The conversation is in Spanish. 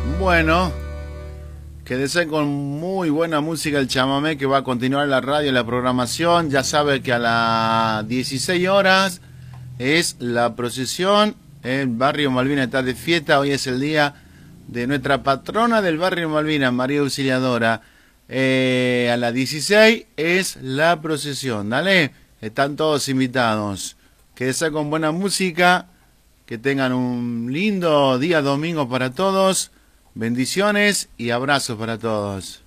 Bueno, quédese con muy buena música el chamamé que va a continuar en la radio y la programación. Ya sabe que a las 16 horas es la procesión. El barrio Malvina está de fiesta. Hoy es el día de nuestra patrona del barrio Malvina, María Auxiliadora. A las 16 es la procesión. Dale, están todos invitados. Quédese con buena música. Que tengan un lindo día domingo para todos. Bendiciones y abrazos para todos.